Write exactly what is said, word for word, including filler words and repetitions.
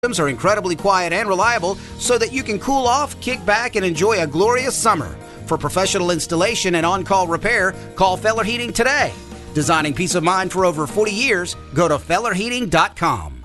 Systems are incredibly quiet and reliable so that you can cool off, kick back, and enjoy a glorious summer. For professional installation and on-call repair, call Feller Heating today. Designing peace of mind for over forty years, go to feller heating dot com.